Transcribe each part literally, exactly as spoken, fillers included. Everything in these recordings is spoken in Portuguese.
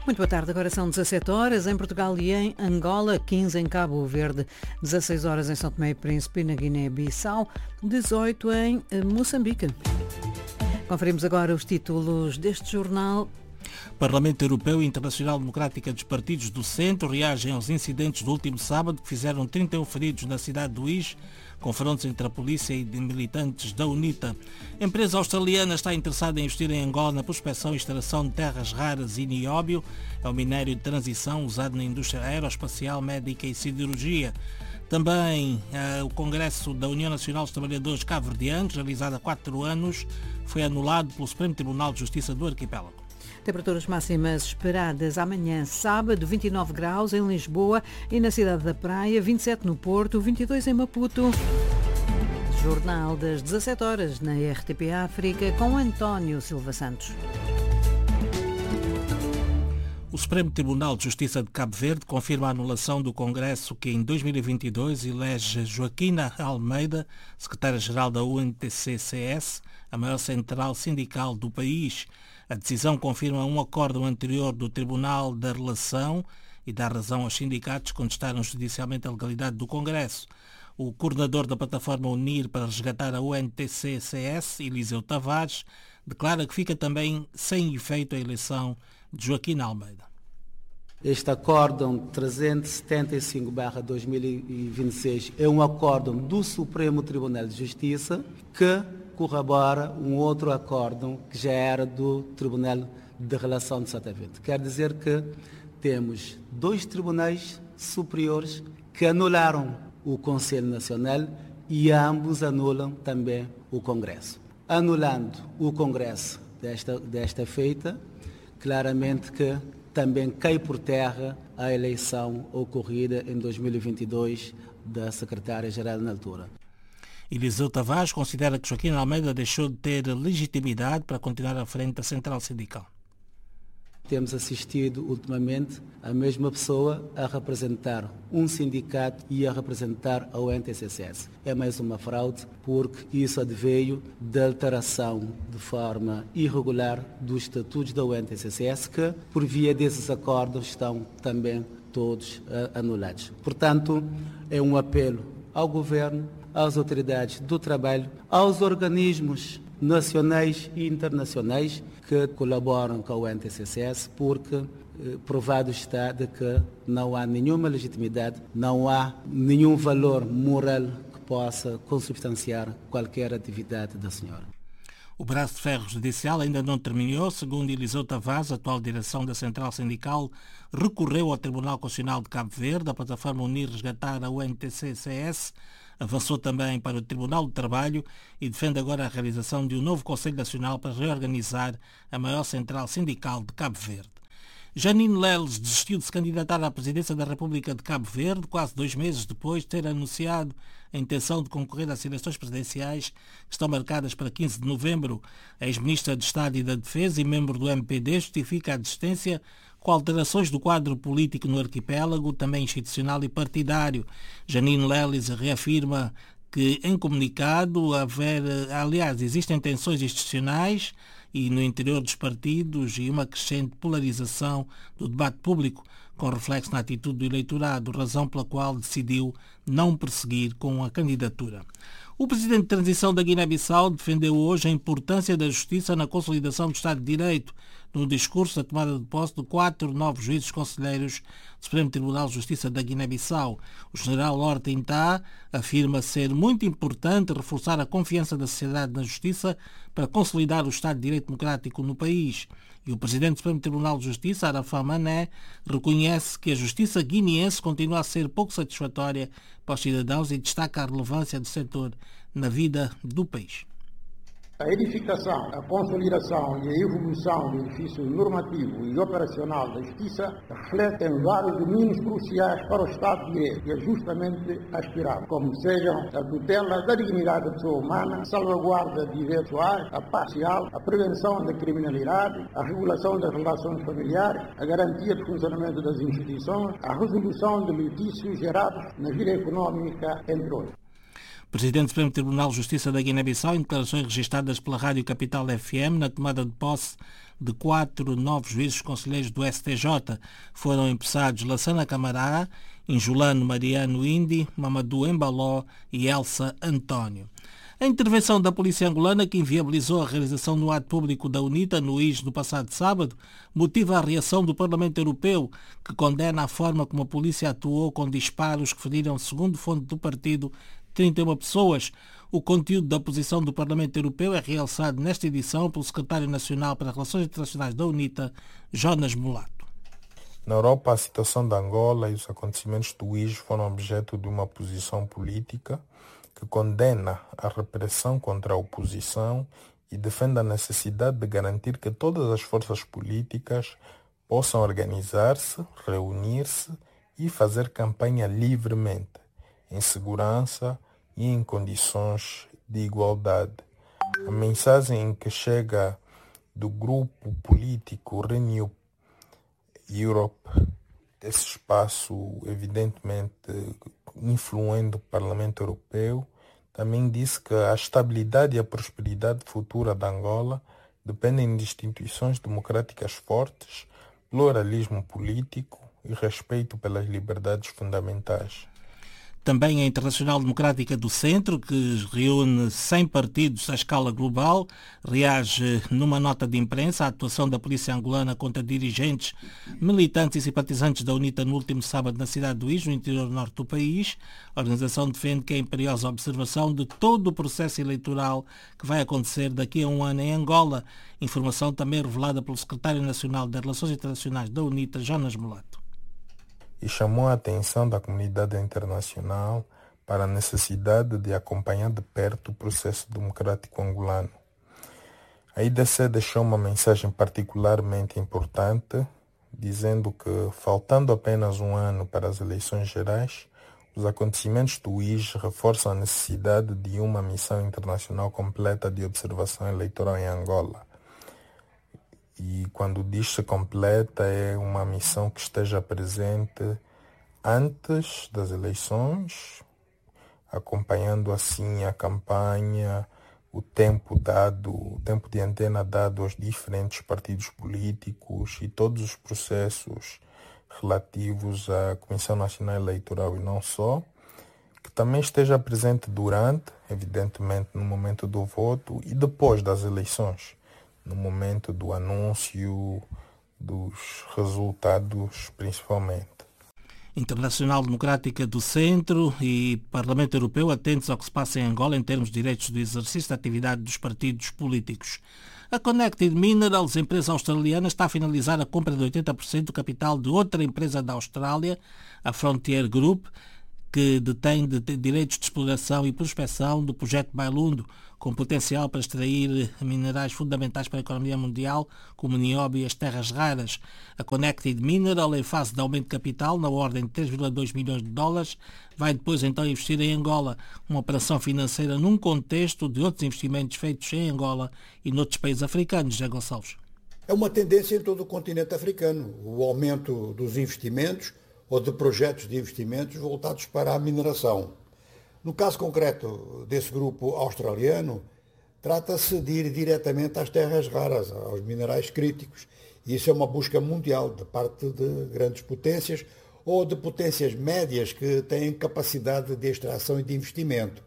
Muito boa tarde, agora são dezassete horas em Portugal e em Angola, quinze em Cabo Verde, dezasseis horas em São Tomé e Príncipe e na Guiné-Bissau, dezoito em Moçambique. Conferimos agora os títulos deste jornal. Parlamento Europeu e Internacional Democrática dos Partidos do Centro reagem aos incidentes do último sábado que fizeram trinta e um feridos na cidade do Ije, confrontos entre a polícia e de militantes da UNITA. A empresa australiana está interessada em investir em Angola na prospecção e extração de terras raras e nióbio. É o minério de transição usado na indústria aeroespacial, médica e siderurgia. Também eh, o Congresso da União Nacional dos Trabalhadores Cabo-Verdianos, realizado há quatro anos, foi anulado pelo Supremo Tribunal de Justiça do Arquipélago. Temperaturas máximas esperadas amanhã, sábado, vinte e nove graus em Lisboa e na cidade da Praia, vinte e sete no Porto, vinte e dois em Maputo. Jornal das dezassete horas na R T P África com António Silva Santos. O Supremo Tribunal de Justiça de Cabo Verde confirma a anulação do Congresso que em dois mil e vinte e dois elege Joaquina Almeida, secretária-geral da U N T C C S, a maior central sindical do país. A decisão confirma um acórdão anterior do Tribunal da Relação e dá razão aos sindicatos que contestaram judicialmente a legalidade do Congresso. O coordenador da plataforma Unir para resgatar a U N T C C S, Eliseu Tavares, declara que fica também sem efeito a eleição de Joaquina Almeida. Este acórdão trezentos e setenta e cinco barra dois mil e vinte e seis é um acórdão do Supremo Tribunal de Justiça que corrobora um outro acórdão que já era do Tribunal de Relação de Sotavento. Quer dizer que temos dois tribunais superiores que anularam o Conselho Nacional e ambos anulam também o Congresso. Anulando o Congresso desta, desta feita, claramente que também cai por terra a eleição ocorrida em dois mil e vinte e dois da secretária-geral na altura. Eliseu Tavares considera que Joaquina Almeida deixou de ter legitimidade para continuar à frente da central sindical. Temos assistido ultimamente a mesma pessoa a representar um sindicato e a representar a U N T C C S. É mais uma fraude porque isso adveio da alteração de forma irregular dos estatutos da U N T C C S que, por via desses acordos, estão também todos uh, anulados. Portanto, é um apelo ao Governo, às autoridades do trabalho, aos organismos nacionais e internacionais que colaboram com a U N T C C S, porque eh, provado está de que não há nenhuma legitimidade, não há nenhum valor moral que possa consubstanciar qualquer atividade da senhora. O braço de ferro judicial ainda não terminou. Segundo Eliseu Tavares, a atual direção da Central Sindical recorreu ao Tribunal Constitucional de Cabo Verde. A plataforma Unir Resgatar a U N T C C S avançou também para o Tribunal do Trabalho e defende agora a realização de um novo Conselho Nacional para reorganizar a maior central sindical de Cabo Verde. Janine Leles desistiu de se candidatar à presidência da República de Cabo Verde, quase dois meses depois de ter anunciado a intenção de concorrer às eleições presidenciais que estão marcadas para quinze de novembro. A ex-ministra de Estado e da Defesa e membro do M P D justifica a desistência com alterações do quadro político no arquipélago, também institucional e partidário. Janine Leles reafirma que, em comunicado, haver, aliás, existem tensões institucionais e no interior dos partidos e uma crescente polarização do debate público, com reflexo na atitude do eleitorado, razão pela qual decidiu não prosseguir com a candidatura. O presidente de transição da Guiné-Bissau defendeu hoje a importância da justiça na consolidação do Estado de Direito, no discurso da tomada de posse de quatro novos juízes conselheiros do Supremo Tribunal de Justiça da Guiné-Bissau. O general Horta Intá afirma ser muito importante reforçar a confiança da sociedade na justiça para consolidar o Estado de Direito democrático no país. E o presidente do Supremo Tribunal de Justiça, Arafat Mané, reconhece que a justiça guineense continua a ser pouco satisfatória para os cidadãos e destaca a relevância do setor na vida do país. A edificação, a consolidação e a evolução do edifício normativo e operacional da Justiça refletem vários domínios cruciais para o Estado de Direito que é justamente aspirado, como sejam a tutela da dignidade da pessoa humana, a salvaguarda de direitos pessoais, a paz social, a prevenção da criminalidade, a regulação das relações familiares, a garantia do funcionamento das instituições, a resolução de litígios gerados na vida econômica, entre outros. Presidente do Supremo Tribunal de Justiça da Guiné-Bissau, em declarações registradas pela Rádio Capital F M, na tomada de posse de quatro novos juízes conselheiros do S T J. Foram empossados Lassana Camará, Injulano Mariano Indi, Mamadou Embaló e Elsa António. A intervenção da polícia angolana, que inviabilizou a realização no ato público da UNITA no I S no passado sábado, motiva a reação do Parlamento Europeu, que condena a forma como a polícia atuou com disparos que feriram, segundo fonte do partido, trinta e uma pessoas. O conteúdo da posição do Parlamento Europeu é realçado nesta edição pelo secretário nacional para as Relações Internacionais da UNITA, Jonas Mulato. Na Europa, a situação de Angola e os acontecimentos do I S foram objeto de uma posição política que condena a repressão contra a oposição e defende a necessidade de garantir que todas as forças políticas possam organizar-se, reunir-se e fazer campanha livremente, em segurança e em condições de igualdade. A mensagem que chega do grupo político Renew Europe, esse espaço evidentemente influindo o Parlamento Europeu, também disse que a estabilidade e a prosperidade futura de Angola dependem de instituições democráticas fortes, pluralismo político e respeito pelas liberdades fundamentais. Também a Internacional Democrática do Centro, que reúne cem partidos à escala global, reage numa nota de imprensa à atuação da polícia angolana contra dirigentes, militantes e simpatizantes da UNITA no último sábado na cidade do I S, no interior norte do país. A organização defende que é imperiosa a observação de todo o processo eleitoral que vai acontecer daqui a um ano em Angola. Informação também revelada pelo secretário nacional das Relações Internacionais da UNITA, Jonas Mulato. E chamou a atenção da comunidade internacional para a necessidade de acompanhar de perto o processo democrático angolano. A I D C deixou uma mensagem particularmente importante, dizendo que, faltando apenas um ano para as eleições gerais, os acontecimentos do I S reforçam a necessidade de uma missão internacional completa de observação eleitoral em Angola. E quando diz-se completa, é uma missão que esteja presente antes das eleições, acompanhando assim a campanha, o tempo dado, o tempo de antena dado aos diferentes partidos políticos e todos os processos relativos à Comissão Nacional Eleitoral e não só, que também esteja presente durante, evidentemente, no momento do voto e depois das eleições, no momento do anúncio dos resultados, principalmente. Internacional Democrática do Centro e Parlamento Europeu atentos ao que se passa em Angola em termos de direitos do exercício da atividade dos partidos políticos. A Connected Minerals, empresa australiana, está a finalizar a compra de oitenta por cento do capital de outra empresa da Austrália, a Frontier Group, que detém de direitos de exploração e prospecção do projeto Bailundo, com potencial para extrair minerais fundamentais para a economia mundial, como o nióbio e as terras raras. A Connected Mineral, em fase de aumento de capital, na ordem de três vírgula dois milhões de dólares, vai depois então investir em Angola, uma operação financeira num contexto de outros investimentos feitos em Angola e noutros países africanos. José Gonçalves. É uma tendência em todo o continente africano, o aumento dos investimentos ou de projetos de investimentos voltados para a mineração. No caso concreto desse grupo australiano, trata-se de ir diretamente às terras raras, aos minerais críticos. E isso é uma busca mundial de parte de grandes potências ou de potências médias que têm capacidade de extração e de investimento.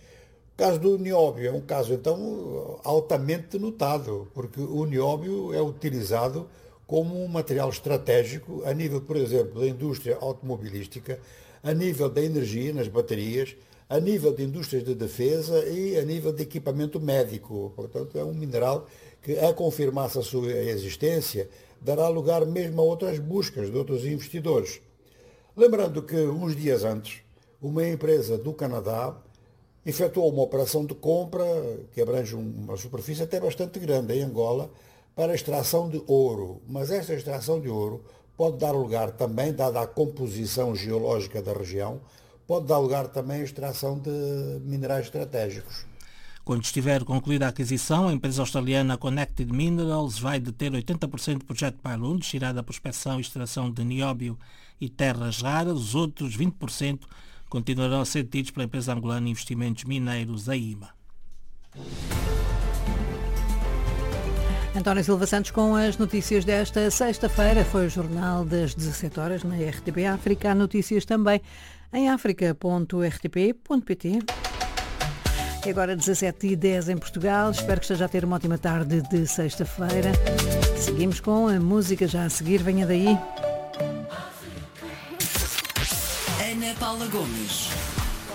O caso do nióbio é um caso, então, altamente notado, porque o nióbio é utilizado como um material estratégico a nível, por exemplo, da indústria automobilística, a nível da energia nas baterias, a nível de indústrias de defesa e a nível de equipamento médico. Portanto, é um mineral que, a confirmar-se a sua existência, dará lugar mesmo a outras buscas de outros investidores. Lembrando que, uns dias antes, uma empresa do Canadá efetuou uma operação de compra que abrange uma superfície até bastante grande em Angola para a extração de ouro. Mas esta extração de ouro pode dar lugar também, dada a composição geológica da região, pode dar lugar também à extração de minerais estratégicos. Quando estiver concluída a aquisição, a empresa australiana Connected Minerals vai deter oitenta por cento do projeto Bailundo, destinado à prospecção e extração de nióbio e terras raras. Os outros vinte por cento continuarão a ser detidos pela empresa angolana de investimentos mineiros, a I M A. António Silva Santos com as notícias desta sexta-feira. Foi o Jornal das dezassete horas na R T P África. Há notícias também em africa ponto r t p ponto p t. E agora dezassete e dez em Portugal. Espero que esteja a ter uma ótima tarde de sexta-feira. Seguimos com a música já a seguir. Venha daí. Ana Paula Gomes.